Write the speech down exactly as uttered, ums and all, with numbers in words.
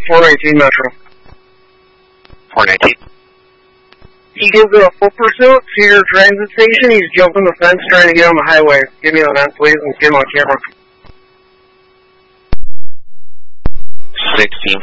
four nineteen Metro. four nineteen. He gives a full pursuit to your transit station. He's jumping the fence trying to get on the highway. Give me on that, please, and get him on camera. sixteen